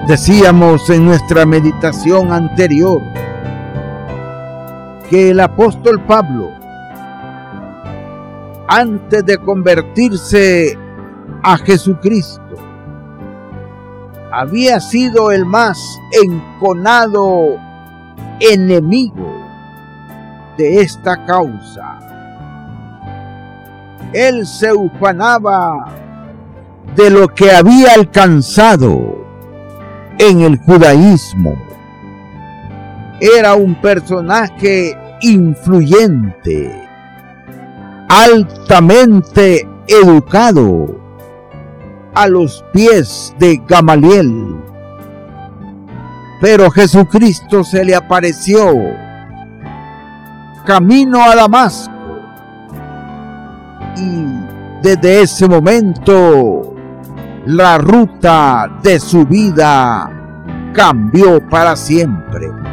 Decíamos en nuestra meditación anterior que el apóstol Pablo, antes de convertirse a Jesucristo, había sido el más enconado enemigo de esta causa. Él se ufanaba de lo que había alcanzado en el judaísmo. Era un personaje influyente, altamente educado, a los pies de Gamaliel. Pero Jesucristo se le apareció camino a Damasco, y desde ese momento la ruta de su vida cambió para siempre.